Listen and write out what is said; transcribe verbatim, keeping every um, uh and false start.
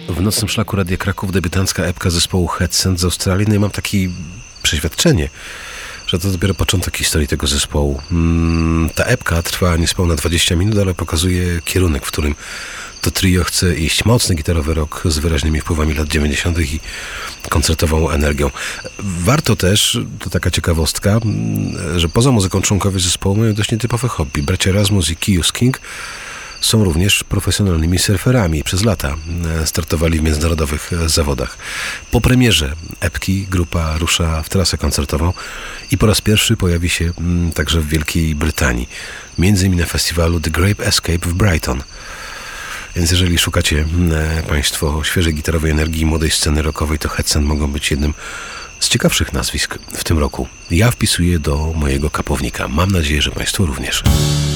W nocnym szlaku Radia Kraków debiutancka epka zespołu Headset z Australii. No i mam takie przeświadczenie, że to dopiero początek historii tego zespołu. Ta epka trwa niespełna dwadzieścia minut, ale pokazuje kierunek, w którym to trio chce iść. Mocny gitarowy rock z wyraźnymi wpływami lat dziewięćdziesiątych i koncertową energią. Warto też, to taka ciekawostka, że poza muzyką członkowie zespołu mają dość nietypowe hobby. Bracia Erasmus i Kius King są również profesjonalnymi surferami. Przez lata startowali w międzynarodowych zawodach. Po premierze epki grupa rusza w trasę koncertową i po raz pierwszy pojawi się także w Wielkiej Brytanii. Między innymi na festiwalu The Grape Escape w Brighton. Więc jeżeli szukacie Państwo świeżej gitarowej energii i młodej sceny rockowej, to Headset mogą być jednym z ciekawszych nazwisk w tym roku. Ja wpisuję do mojego kapownika. Mam nadzieję, że Państwo również.